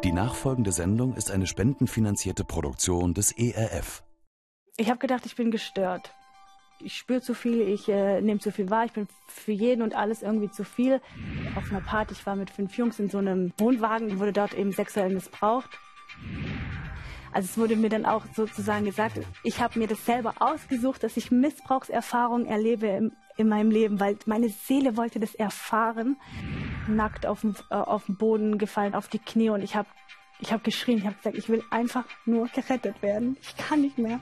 Die nachfolgende Sendung ist eine spendenfinanzierte Produktion des ERF. Ich habe gedacht, ich bin gestört. Ich spüre zu viel, ich nehme zu viel wahr, ich bin für jeden und alles irgendwie zu viel. Auf einer Party, ich war mit 5 Jungs in so einem Wohnwagen, wurde dort eben sexuell missbraucht. Also es wurde mir dann auch sozusagen gesagt, ich habe mir das selber ausgesucht, dass ich Missbrauchserfahrungen erlebe in meinem Leben, weil meine Seele wollte das erfahren. Nackt auf dem Boden gefallen, auf die Knie, und ich habe geschrien, ich habe gesagt, ich will einfach nur gerettet werden. Ich kann nicht mehr.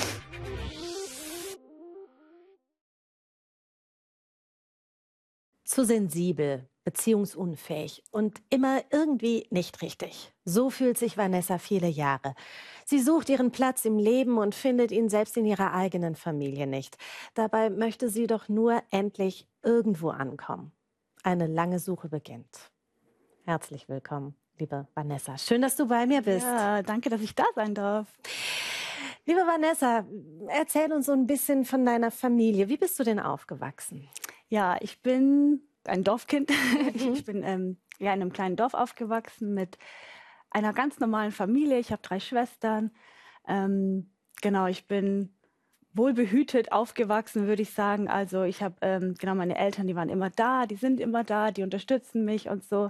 Zu sensibel, beziehungsunfähig und immer irgendwie nicht richtig. So fühlt sich Vanessa viele Jahre. Sie sucht ihren Platz im Leben und findet ihn selbst in ihrer eigenen Familie nicht. Dabei möchte sie doch nur endlich irgendwo ankommen. Eine lange Suche beginnt. Herzlich willkommen, liebe Vanessa. Schön, dass du bei mir bist. Ja, danke, dass ich da sein darf. Liebe Vanessa, erzähl uns so ein bisschen von deiner Familie. Wie bist du denn aufgewachsen? Ja, ich bin ein Dorfkind. Ich bin in einem kleinen Dorf aufgewachsen mit einer ganz normalen Familie. Ich habe 3 Schwestern. Genau, ich bin wohlbehütet aufgewachsen, würde ich sagen. Also ich habe, genau, meine Eltern, die waren immer da, die sind immer da, die unterstützen mich und so.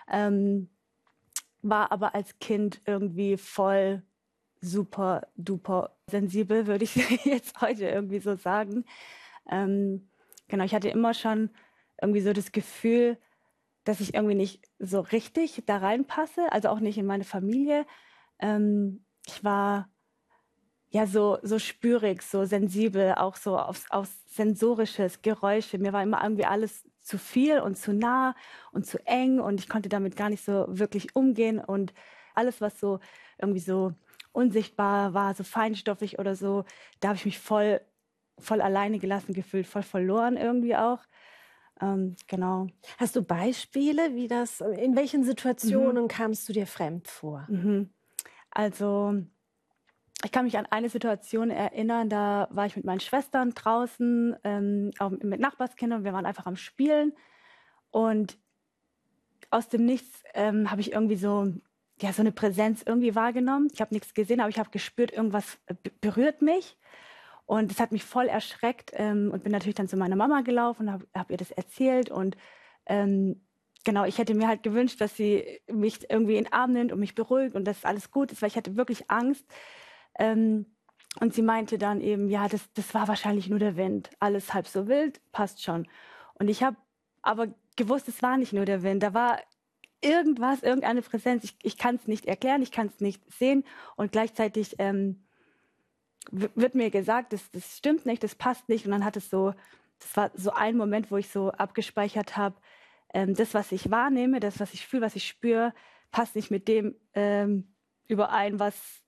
War aber als Kind irgendwie voll super duper sensibel, würde ich jetzt heute irgendwie so sagen. Genau, ich hatte immer schon irgendwie so das Gefühl, dass ich irgendwie nicht so richtig da reinpasse, also auch nicht in meine Familie. Ich war ja so spürig, so sensibel, auch so auf sensorisches, Geräusche. Mir war immer irgendwie alles zu viel und zu nah und zu eng, und ich konnte damit gar nicht so wirklich umgehen, und alles, was so irgendwie so unsichtbar war, so feinstoffig oder so, da habe ich mich voll alleine gelassen gefühlt, voll verloren irgendwie auch. Genau. Hast du Beispiele, in welchen Situationen kamst du dir fremd vor? Also ich kann mich an eine Situation erinnern, da war ich mit meinen Schwestern draußen, auch mit Nachbarskindern. Wir waren einfach am Spielen, und aus dem Nichts habe ich irgendwie so eine Präsenz irgendwie wahrgenommen. Ich habe nichts gesehen, aber ich habe gespürt, irgendwas berührt mich. Und das hat mich voll erschreckt, und bin natürlich dann zu meiner Mama gelaufen und hab ihr das erzählt. Und genau, ich hätte mir halt gewünscht, dass sie mich irgendwie in den Arm nimmt und mich beruhigt und dass alles gut ist, weil ich hatte wirklich Angst. Und sie meinte dann eben, ja, das war wahrscheinlich nur der Wind. Alles halb so wild, passt schon. Und ich habe aber gewusst, es war nicht nur der Wind. Da war irgendwas, irgendeine Präsenz. Ich kann es nicht erklären, ich kann es nicht sehen. Und gleichzeitig wird mir gesagt, das stimmt nicht, das passt nicht. Und dann das war so ein Moment, wo ich so abgespeichert habe, das, was ich wahrnehme, das, was ich fühle, was ich spüre, passt nicht mit dem überein, was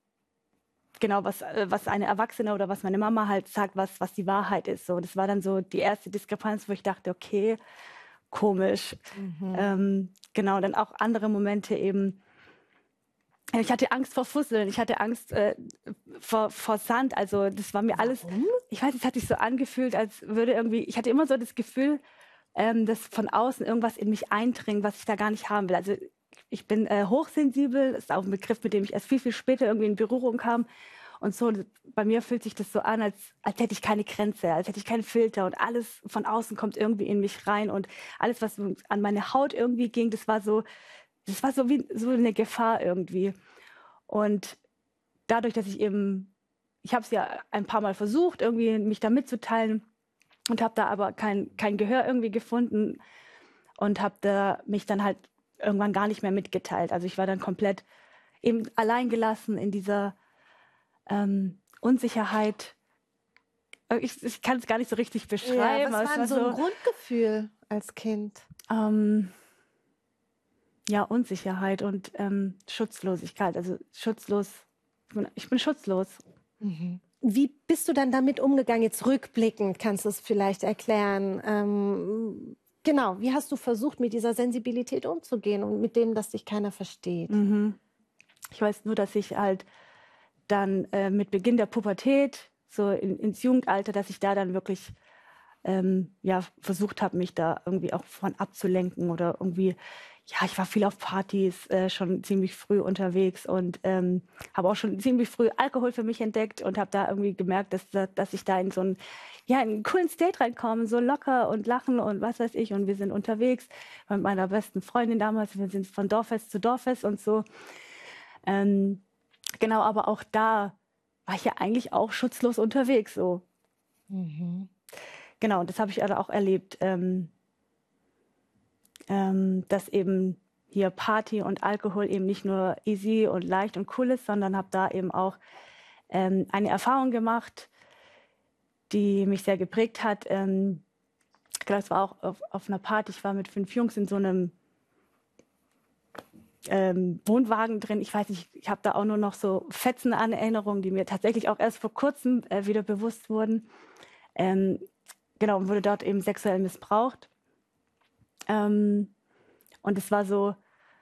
eine Erwachsene oder was meine Mama halt sagt, was die Wahrheit ist. So, das war dann so die erste Diskrepanz, wo ich dachte, okay, komisch. Genau, dann auch andere Momente eben. Ich hatte Angst vor Fusseln, ich hatte Angst vor Sand, also das war mir alles, ich weiß, es hat sich so angefühlt, als würde irgendwie, ich hatte immer so das Gefühl, dass von außen irgendwas in mich eindringt, was ich da gar nicht haben will. Also ich bin hochsensibel, das ist auch ein Begriff, mit dem ich erst viel, viel später irgendwie in Berührung kam. Und so, bei mir fühlt sich das so an, als hätte ich keine Grenze, als hätte ich keinen Filter, und alles von außen kommt irgendwie in mich rein, und alles, was an meine Haut irgendwie ging, das war so wie so eine Gefahr irgendwie. Und dadurch, dass ich habe es ja ein paar Mal versucht, irgendwie mich da mitzuteilen, und habe da aber kein Gehör irgendwie gefunden, und habe da mich dann halt irgendwann gar nicht mehr mitgeteilt. Also ich war dann komplett eben allein gelassen in dieser Unsicherheit. Ich kann es gar nicht so richtig beschreiben. Ja, was war denn so ein Grundgefühl als Kind? Ja, Unsicherheit und Schutzlosigkeit. Also ich bin schutzlos. Wie bist du dann damit umgegangen? Jetzt rückblickend kannst du es vielleicht erklären. Genau, wie hast du versucht, mit dieser Sensibilität umzugehen und mit dem, dass dich keiner versteht? Ich weiß nur, dass ich halt dann mit Beginn der Pubertät, so ins Jugendalter, dass ich da dann wirklich versucht habe, mich da irgendwie auch von abzulenken oder irgendwie ja, ich war viel auf Partys, schon ziemlich früh unterwegs und habe auch schon ziemlich früh Alkohol für mich entdeckt und habe da irgendwie gemerkt, dass ich da in so einen, ja, in einen coolen State reinkomme, so locker und lachen und was weiß ich. Und wir sind unterwegs mit meiner besten Freundin damals. Wir sind von Dorffest zu Dorffest und so. Genau, aber auch da war ich ja eigentlich auch schutzlos unterwegs. So. Mhm. Genau, und das habe ich auch erlebt. Dass eben hier Party und Alkohol eben nicht nur easy und leicht und cool ist, sondern habe da eben auch eine Erfahrung gemacht, die mich sehr geprägt hat. Ich glaube, es war auch auf einer Party. Ich war mit 5 Jungs in so einem Wohnwagen drin. Ich weiß nicht, ich habe da auch nur noch so Fetzen an Erinnerungen, die mir tatsächlich auch erst vor kurzem wieder bewusst wurden. Genau, und wurde dort eben sexuell missbraucht. Und es war so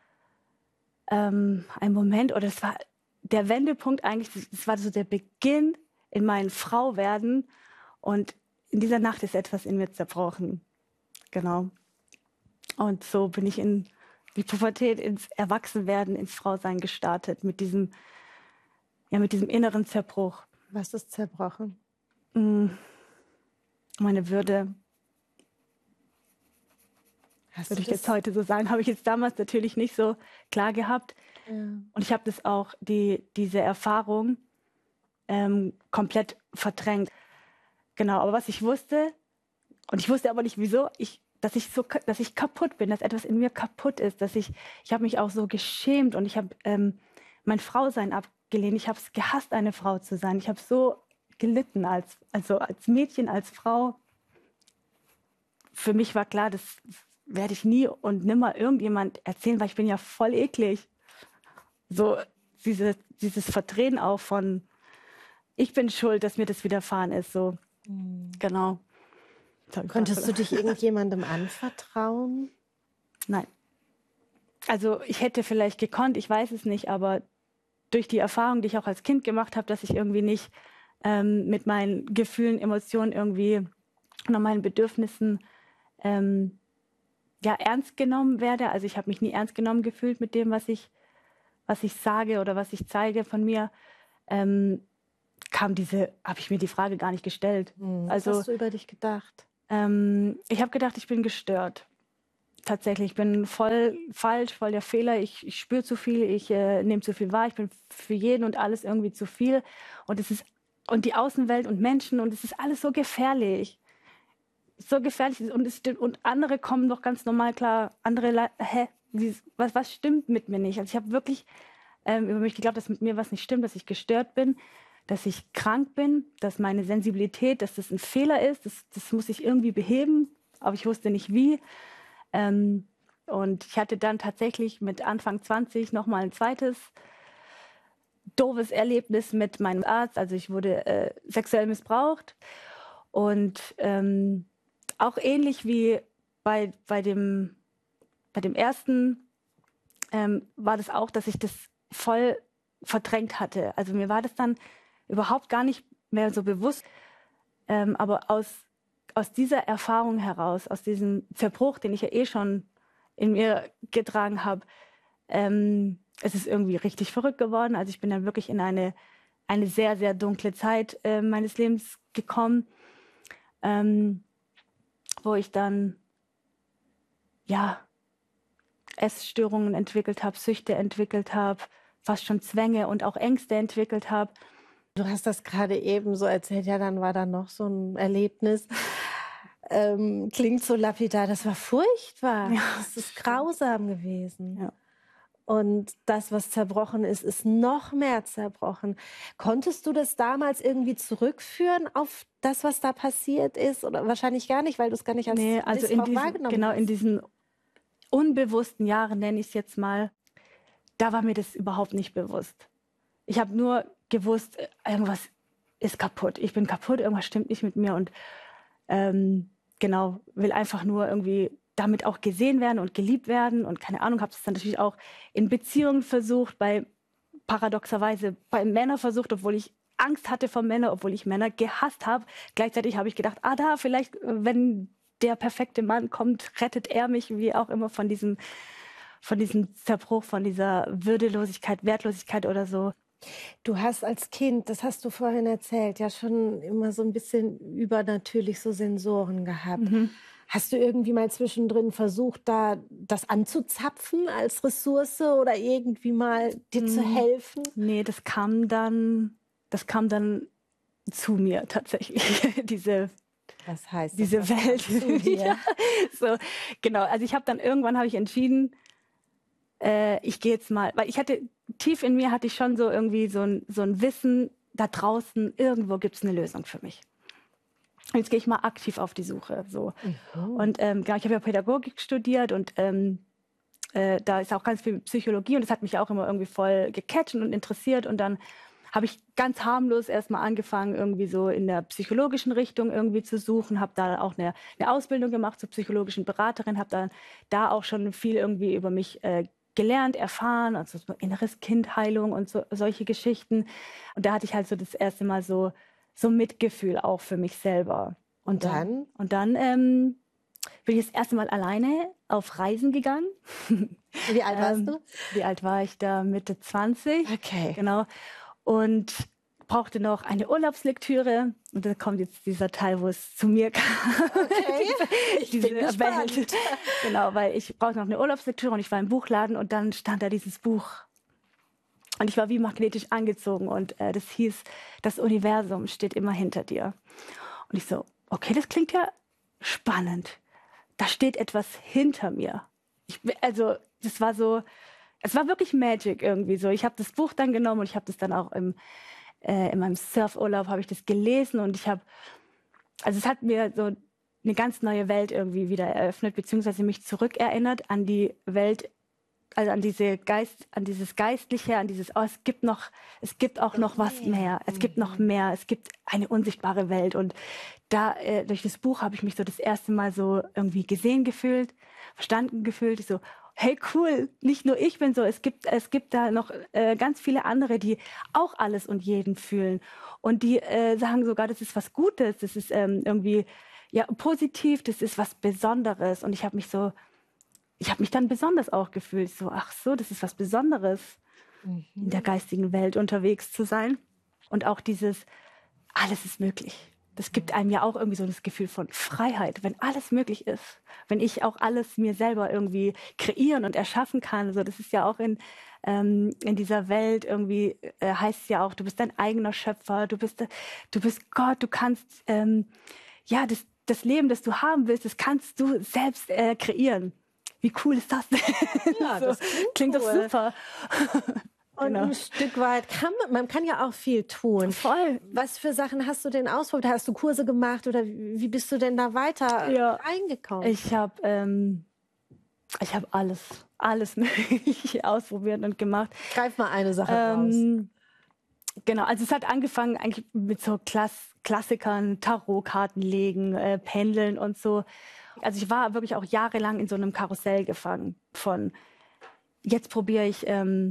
ein Moment, oder es war der Wendepunkt eigentlich, es war so der Beginn in meinem Frauwerden. Und in dieser Nacht ist etwas in mir zerbrochen. Genau. Und so bin ich in die Pubertät, ins Erwachsenwerden, ins Frausein gestartet, mit diesem inneren Zerbruch. Was ist zerbrochen? Meine Würde, würde ich jetzt heute so sagen, habe ich jetzt damals natürlich nicht so klar gehabt. Ja. Und ich habe das auch, diese Erfahrung komplett verdrängt. Genau, aber was ich wusste, und ich wusste aber nicht wieso, dass ich kaputt bin, dass etwas in mir kaputt ist, ich habe mich auch so geschämt und ich habe mein Frausein abgelehnt. Ich habe es gehasst, eine Frau zu sein. Ich habe so gelitten als Mädchen, als Frau. Für mich war klar, das werde ich nie und nimmer irgendjemand erzählen, weil ich bin ja voll eklig. So dieses Verdrehen auch von, ich bin schuld, dass mir das widerfahren ist. So, genau. Konntest du dich irgendjemandem anvertrauen? Nein. Also ich hätte vielleicht gekonnt, ich weiß es nicht, aber durch die Erfahrung, die ich auch als Kind gemacht habe, dass ich irgendwie nicht mit meinen Gefühlen, Emotionen irgendwie oder meinen Bedürfnissen ernst genommen werde. Also ich habe mich nie ernst genommen gefühlt mit dem, was ich sage oder was ich zeige von mir. Habe ich mir die Frage gar nicht gestellt. Was hast du über dich gedacht? Ich habe gedacht, ich bin gestört. Tatsächlich, ich bin voll falsch, voll der Fehler. Ich spüre zu viel, ich nehme zu viel wahr. Ich bin für jeden und alles irgendwie zu viel. Und die Außenwelt und Menschen und es ist alles so gefährlich. So gefährlich. Und andere kommen doch ganz normal klar. Andere, was stimmt mit mir nicht? Also ich habe wirklich über mich geglaubt, dass mit mir was nicht stimmt, dass ich gestört bin, dass ich krank bin, dass meine Sensibilität, dass das ein Fehler ist. Das muss ich irgendwie beheben, aber ich wusste nicht wie. Und ich hatte dann tatsächlich mit Anfang 20 nochmal ein zweites doofes Erlebnis mit meinem Arzt. Also ich wurde sexuell missbraucht. Und auch ähnlich wie bei dem ersten war das auch, dass ich das voll verdrängt hatte. Also mir war das dann überhaupt gar nicht mehr so bewusst. Aber aus dieser Erfahrung heraus, aus diesem Zerbruch, den ich ja eh schon in mir getragen habe, es ist irgendwie richtig verrückt geworden. Also ich bin dann wirklich in eine sehr, sehr dunkle Zeit meines Lebens gekommen, wo ich dann, Essstörungen entwickelt habe, Süchte entwickelt habe, fast schon Zwänge und auch Ängste entwickelt habe. Du hast das gerade eben so erzählt, ja, dann war da noch so ein Erlebnis. Klingt so lapidar, das war furchtbar. Ja, das ist grausam gewesen. Ja. Und das, was zerbrochen ist, ist noch mehr zerbrochen. Konntest du das damals irgendwie zurückführen auf das, was da passiert ist? Oder wahrscheinlich gar nicht, weil du es gar nicht als Missbrauch wahrgenommen hast. In diesen unbewussten Jahren, nenne ich es jetzt mal, da war mir das überhaupt nicht bewusst. Ich habe nur gewusst, irgendwas ist kaputt. Ich bin kaputt, irgendwas stimmt nicht mit mir und will einfach nur irgendwie damit auch gesehen werden und geliebt werden und keine Ahnung, habe es dann natürlich auch in Beziehungen versucht, paradoxerweise bei Männern versucht, obwohl ich Angst hatte vor Männern, obwohl ich Männer gehasst habe. Gleichzeitig habe ich gedacht, da vielleicht, wenn der perfekte Mann kommt, rettet er mich, wie auch immer, von diesem diesem Zerbruch, von dieser Würdelosigkeit, Wertlosigkeit oder so. Du hast als Kind, das hast du vorhin erzählt, ja schon immer so ein bisschen übernatürlich so Sensoren gehabt. Hast du irgendwie mal zwischendrin versucht, da das anzuzapfen als Ressource oder irgendwie mal dir zu helfen? Nee, das kam dann zu mir tatsächlich, Was heißt diese das? Welt. Zu dir? Ja, so, genau. Also irgendwann habe ich entschieden, ich gehe jetzt mal, weil tief in mir hatte ich schon so irgendwie so ein Wissen, da draußen irgendwo gibt es eine Lösung für mich. Jetzt gehe ich mal aktiv auf die Suche. So. Und genau, ich habe ja Pädagogik studiert und da ist auch ganz viel Psychologie und das hat mich auch immer irgendwie voll gecatcht und interessiert. Und dann habe ich ganz harmlos erstmal angefangen, irgendwie so in der psychologischen Richtung irgendwie zu suchen, habe da auch eine Ausbildung gemacht zur psychologischen Beraterin, habe dann da auch schon viel irgendwie über mich gelernt, erfahren, also so inneres Kindheilung und solche Geschichten. Und da hatte ich halt so das erste Mal so Mitgefühl auch für mich selber. Und dann bin ich das erste Mal alleine auf Reisen gegangen. Wie alt warst du? Wie alt war ich da? Mitte 20. Okay. Genau. Und brauchte noch eine Urlaubslektüre. Und dann kommt jetzt dieser Teil, wo es zu mir kam. Okay, ich bin gespannt. Welt. Genau, weil ich brauchte noch eine Urlaubslektüre und ich war im Buchladen und dann stand da dieses Buch. Und ich war wie magnetisch angezogen und das hieß, das Universum steht immer hinter dir. Und ich so, okay, das klingt ja spannend. Da steht etwas hinter mir. Es war wirklich Magic irgendwie so. Ich habe das Buch dann genommen und ich habe das dann auch in meinem Surfurlaub habe ich das gelesen und es hat mir so eine ganz neue Welt irgendwie wieder eröffnet, beziehungsweise mich zurückerinnert an die Welt, also an dieses Geistliche, an dieses, es gibt auch noch was mehr, es gibt noch mehr, es gibt eine unsichtbare Welt. Und da, durch das Buch habe ich mich so das erste Mal so irgendwie gesehen gefühlt, verstanden gefühlt. Ich so, hey cool, nicht nur ich bin so, es gibt da noch ganz viele andere, die auch alles und jeden fühlen. Und die sagen sogar, das ist was Gutes, das ist irgendwie ja positiv, das ist was Besonderes. Und ich habe mich dann besonders auch gefühlt, so, ach so, das ist was Besonderes, in der geistigen Welt unterwegs zu sein. Und auch dieses, alles ist möglich. Das gibt einem ja auch irgendwie so das Gefühl von Freiheit, wenn alles möglich ist. Wenn ich auch alles mir selber irgendwie kreieren und erschaffen kann. So, das ist ja auch in dieser Welt irgendwie, heißt es ja auch, du bist dein eigener Schöpfer, du bist Gott, du kannst, das Leben, das du haben willst, das kannst du selbst kreieren. Wie cool ist das denn? Ja, so, das klingt cool. doch super. Und Genau. ein Stück weit man kann ja auch viel tun. Voll. Was für Sachen hast du denn ausprobiert? Hast du Kurse gemacht oder wie bist du denn da weiter reingekommen? Ich habe alles mögliche ausprobiert und gemacht. Greif mal eine Sache raus. Genau, also es hat angefangen eigentlich mit so Klassikern, Tarotkarten legen, Pendeln und so. Also ich war wirklich auch jahrelang in so einem Karussell gefangen von, jetzt probiere ich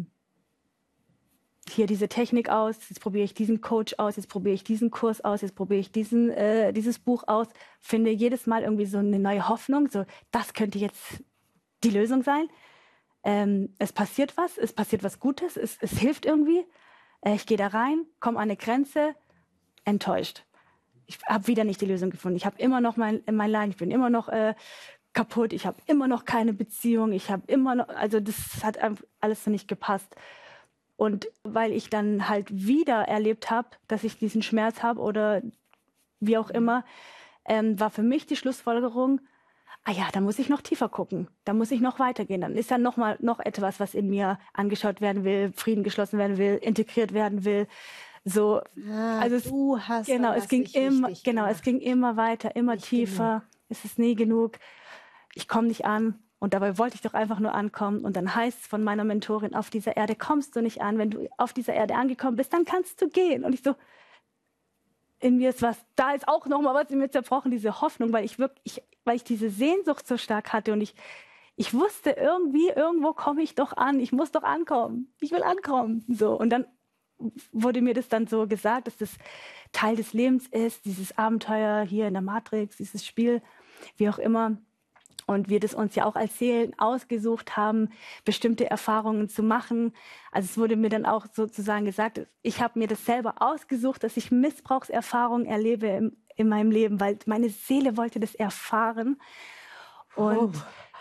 hier diese Technik aus, jetzt probiere ich diesen Coach aus, jetzt probiere ich diesen Kurs aus, jetzt probiere ich dieses Buch aus, finde jedes Mal irgendwie so eine neue Hoffnung, so das könnte jetzt die Lösung sein. Es passiert was Gutes, es hilft irgendwie. Ich gehe da rein, komme an eine Grenze, enttäuscht. Ich habe wieder nicht die Lösung gefunden. Ich habe immer noch mein Leid, ich bin immer noch kaputt, ich habe immer noch keine Beziehung, also das hat alles so nicht gepasst. Und weil ich dann halt wieder erlebt habe, dass ich diesen Schmerz habe oder wie auch immer, war für mich die Schlussfolgerung, da muss ich noch tiefer gucken, da muss ich noch weitergehen. Dann ist dann noch etwas, was in mir angeschaut werden will, Frieden geschlossen werden will, integriert werden will. So, also es ging immer weiter, immer nicht tiefer. Genug. Es ist nie genug. Ich komme nicht an. Und dabei wollte ich doch einfach nur ankommen. Und dann heißt es von meiner Mentorin, auf dieser Erde kommst du nicht an. Wenn du auf dieser Erde angekommen bist, dann kannst du gehen. Und ich so, in mir ist da ist auch noch mal was in mir zerbrochen, diese Hoffnung, weil ich diese Sehnsucht so stark hatte. Und ich wusste irgendwo komme ich doch an. Ich muss doch ankommen. Ich will ankommen. So. Und dann wurde mir das dann so gesagt, dass das Teil des Lebens ist, dieses Abenteuer hier in der Matrix, dieses Spiel, wie auch immer. Und wir das uns ja auch als Seelen ausgesucht haben, bestimmte Erfahrungen zu machen. Also es wurde mir dann auch sozusagen gesagt, ich habe mir das selber ausgesucht, dass ich Missbrauchserfahrungen erlebe in meinem Leben, weil meine Seele wollte das erfahren. Und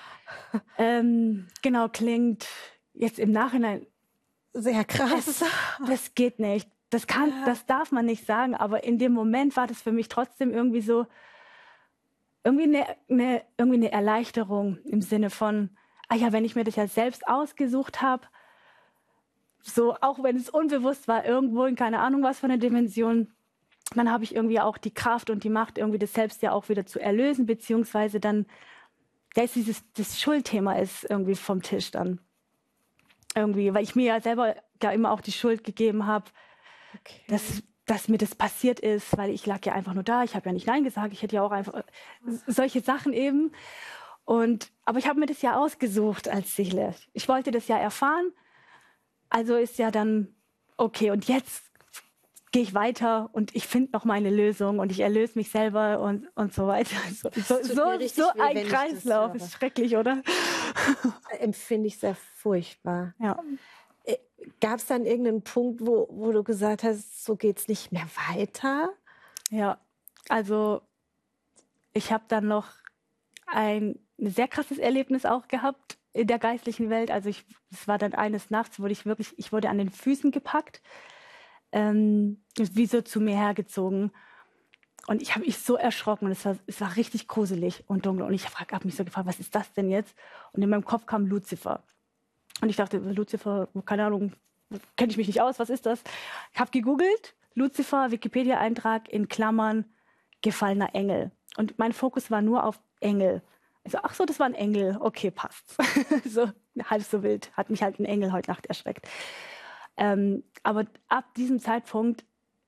genau, klingt jetzt im Nachhinein sehr krass. Das geht nicht. Das darf man nicht sagen. Aber in dem Moment war das für mich trotzdem irgendwie so, irgendwie eine Erleichterung im Sinne von, wenn ich mir das ja selbst ausgesucht habe, so auch wenn es unbewusst war, irgendwo in keine Ahnung was von der Dimension, dann habe ich irgendwie auch die Kraft und die Macht, irgendwie das selbst ja auch wieder zu erlösen, beziehungsweise dann, das Schuldthema ist irgendwie vom Tisch dann. Irgendwie, weil ich mir ja selber ja immer auch die Schuld gegeben habe, dass mir das passiert ist, weil ich lag ja einfach nur da, ich habe ja nicht Nein gesagt, ich hätte ja auch einfach solche Sachen eben. Aber ich habe mir das ja ausgesucht als Seele. Ich wollte das ja erfahren, also ist ja dann okay, und jetzt gehe ich weiter und ich finde noch meine Lösung und ich erlöse mich selber und so weiter. So ein Kreislauf, ist schrecklich, oder? Empfinde ich sehr furchtbar. Ja. Gab es dann irgendeinen Punkt, wo du gesagt hast, so geht es nicht mehr weiter? Ja, also ich habe dann noch ein sehr krasses Erlebnis auch gehabt in der geistlichen Welt. Also es war dann eines Nachts, ich wurde an den Füßen gepackt, wie so zu mir hergezogen. Und ich habe mich so erschrocken und es war richtig gruselig und dunkel. Und ich habe mich so gefragt, was ist das denn jetzt? Und in meinem Kopf kam Luzifer. Und ich dachte, Luzifer, keine Ahnung, kenne ich mich nicht aus, was ist das? Ich habe gegoogelt, Luzifer, Wikipedia-Eintrag in Klammern, gefallener Engel. Und mein Fokus war nur auf Engel. Also, ach so, das war ein Engel, okay, passt. So halb so wild, hat mich halt ein Engel heute Nacht erschreckt. Aber ab diesem Zeitpunkt,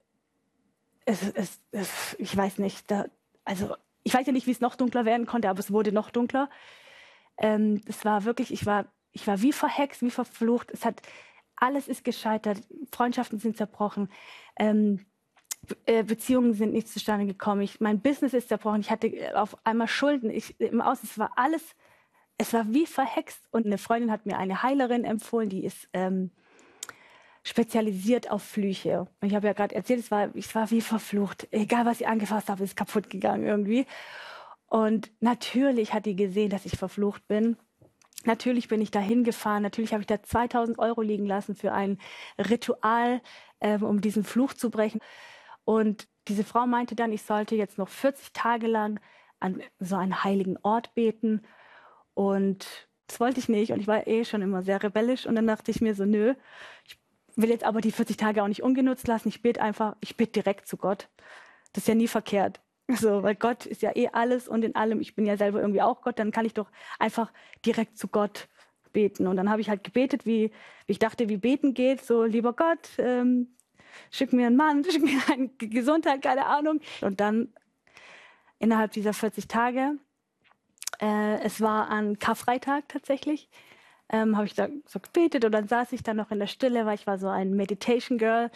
ich weiß nicht, ich weiß ja nicht, wie es noch dunkler werden konnte, aber es wurde noch dunkler. Es war wirklich, ich war wie verhext, wie verflucht. Alles ist gescheitert, Freundschaften sind zerbrochen, Beziehungen sind nicht zustande gekommen. Mein Business ist zerbrochen. Ich hatte auf einmal Schulden. Im Außen, es war wie verhext. Und eine Freundin hat mir eine Heilerin empfohlen, die ist spezialisiert auf Flüche. Und ich habe ja gerade erzählt, ich war wie verflucht. Egal, was ich angefasst habe, ist kaputt gegangen irgendwie. Und natürlich hat die gesehen, dass ich verflucht bin. Natürlich bin ich da hingefahren. Natürlich habe ich da 2.000 € liegen lassen für ein Ritual, um diesen Fluch zu brechen. Und diese Frau meinte dann, ich sollte jetzt noch 40 Tage lang an so einen heiligen Ort beten. Und das wollte ich nicht. Und ich war schon immer sehr rebellisch. Und dann dachte ich mir so, nö, ich will jetzt aber die 40 Tage auch nicht ungenutzt lassen. Ich bete direkt zu Gott. Das ist ja nie verkehrt. So, weil Gott ist ja alles und in allem. Ich bin ja selber irgendwie auch Gott. Dann kann ich doch einfach direkt zu Gott beten. Und dann habe ich halt gebetet, wie ich dachte, wie beten geht. So, lieber Gott, schick mir einen Mann, schick mir eine Gesundheit, keine Ahnung. Und dann innerhalb dieser 40 Tage, es war an Karfreitag tatsächlich, habe ich da so gebetet und dann saß ich dann noch in der Stille, weil ich war so ein Meditation Girl.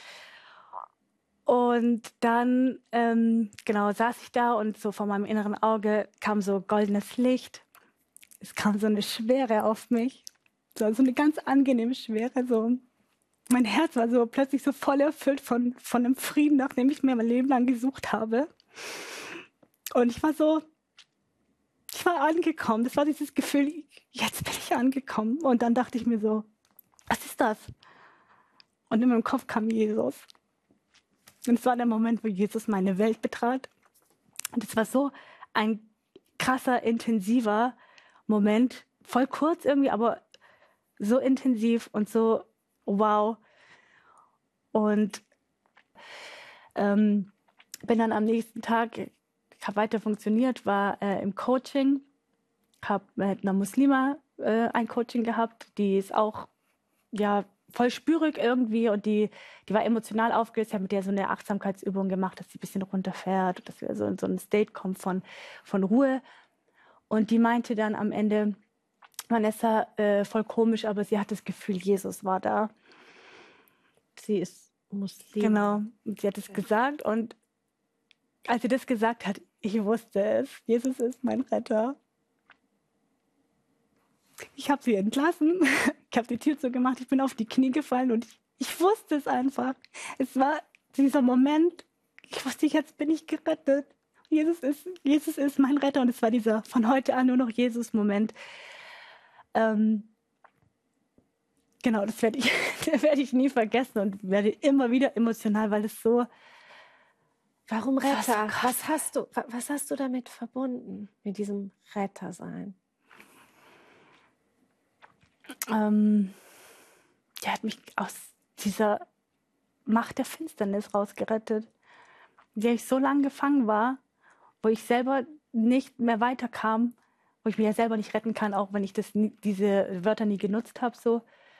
Und dann, saß ich da und so vor meinem inneren Auge kam so goldenes Licht. Es kam so eine Schwere auf mich, so eine ganz angenehme Schwere, so. Mein Herz war so plötzlich so voll erfüllt von einem Frieden, nach dem ich mir mein Leben lang gesucht habe. Und ich war angekommen. Das war dieses Gefühl, jetzt bin ich angekommen. Und dann dachte ich mir so, was ist das? Und in meinem Kopf kam Jesus. Und es war der Moment, wo Jesus meine Welt betrat. Und es war so ein krasser, intensiver Moment. Voll kurz irgendwie, aber so intensiv und so wow. Und bin dann am nächsten Tag, ich habe weiter funktioniert, war im Coaching, habe mit einer Muslima ein Coaching gehabt, die ist auch voll spürig irgendwie und die war emotional aufgelöst. Ich habe mit der so eine Achtsamkeitsübung gemacht, dass sie ein bisschen runterfährt und dass wir so in so einen State kommen von Ruhe. Und die meinte dann am Ende, Vanessa, voll komisch, aber sie hat das Gefühl, Jesus war da. Sie ist Muslim. Genau, und sie hat es gesagt und als sie das gesagt hat, ich wusste es, Jesus ist mein Retter. Ich habe sie entlassen, ich habe die Tür zugemacht, ich bin auf die Knie gefallen und ich wusste es einfach. Es war dieser Moment, ich wusste, jetzt bin ich gerettet. Jesus ist mein Retter und es war dieser von heute an nur noch Jesus-Moment. Genau, das werde ich nie vergessen und werde immer wieder emotional, weil es so... Warum Retter? Was hast du damit verbunden, mit diesem Rettersein? Der hat mich aus dieser Macht der Finsternis rausgerettet, in der ich so lange gefangen war, wo ich selber nicht mehr weiterkam, wo ich mich ja selber nicht retten kann, auch wenn ich diese Wörter nie genutzt habe. So.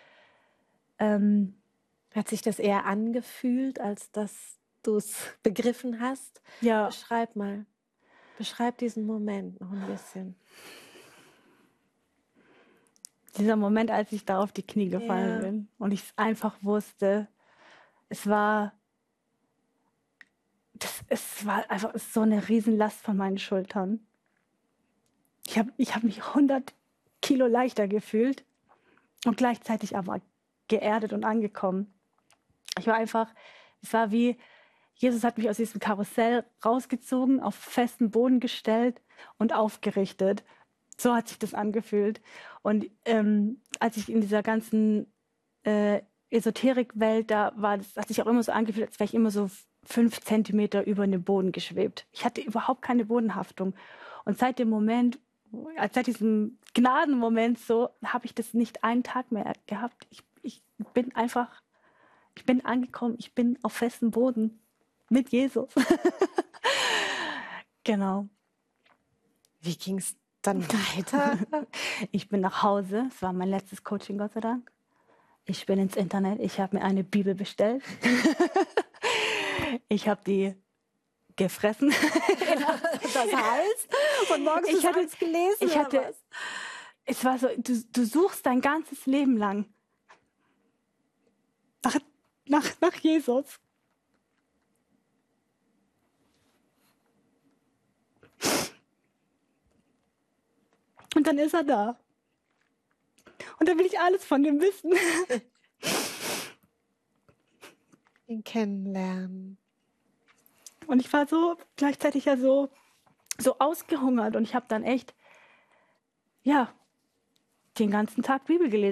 Hat sich das eher angefühlt, als dass du es begriffen hast? Ja. Beschreib diesen Moment noch ein bisschen. Dieser Moment, als ich da auf die Knie gefallen bin und ich es einfach wusste, es war einfach so eine Riesenlast von meinen Schultern. Ich hab mich 100 Kilo leichter gefühlt und gleichzeitig aber geerdet und angekommen. Es war wie, Jesus hat mich aus diesem Karussell rausgezogen, auf festen Boden gestellt und aufgerichtet. So hat sich das angefühlt. Und als ich in dieser ganzen Esoterikwelt hat sich auch immer so angefühlt, als wäre ich immer so 5 Zentimeter über dem Boden geschwebt. Ich hatte überhaupt keine Bodenhaftung. Und seit diesem Gnadenmoment so, habe ich das nicht einen Tag mehr gehabt. Ich bin angekommen, ich bin auf festem Boden mit Jesus. Genau. Wie ging es dann weiter? Ich bin nach Hause. Es war mein letztes Coaching, Gott sei Dank. Ich bin ins Internet. Ich habe mir eine Bibel bestellt. Ich habe die gefressen. Das heißt, von morgens bis abends gelesen. Es war so, du suchst dein ganzes Leben lang nach Jesus. Und dann ist er da. Und dann will ich alles von dem wissen. Ihn kennenlernen. Und ich war so gleichzeitig ja so ausgehungert. Und ich habe dann echt, den ganzen Tag Bibel gelesen.